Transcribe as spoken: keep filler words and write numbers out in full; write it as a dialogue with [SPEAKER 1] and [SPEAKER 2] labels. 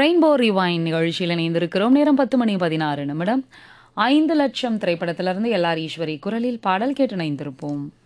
[SPEAKER 1] Rainbow ரிவைன் நிகழ்ச்சியில் இணைந்திருக்கிறோம். நேரம் பத்து மணி பதினாறு நிமிடம். ஐந்து லட்சம் திரைப்படத்திலிருந்து எல் ஆர் ஈஸ்வரி குரலில் பாடல் கேட்டு இணைந்திருப்போம்.